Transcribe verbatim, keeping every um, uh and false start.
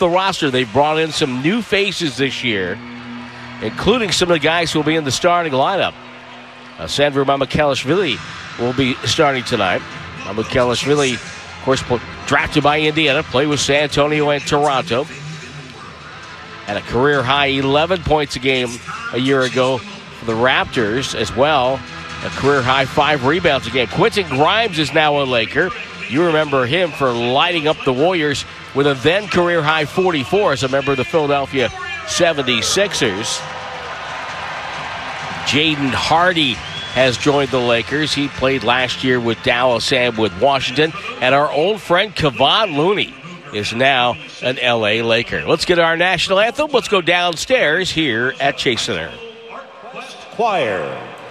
the roster. They've brought in some new faces this year, including some of the guys who will be in the starting lineup. Uh, Sandro Mamukelashvili will be starting tonight. Mamukelashvili, of course, drafted by Indiana, played with San Antonio and Toronto. Had a career-high eleven points a game a year ago for the Raptors as well. A career-high five rebounds a game. Quentin Grimes is now a Laker. You remember him for lighting up the Warriors with a then career-high forty-four as a member of the Philadelphia seventy-sixers. Jaden Hardy has joined the Lakers. He played last year with Dallas and with Washington. And our old friend Kevon Looney is now an L A Laker. Let's get our national anthem. Let's go downstairs here at Chase Center. Choir.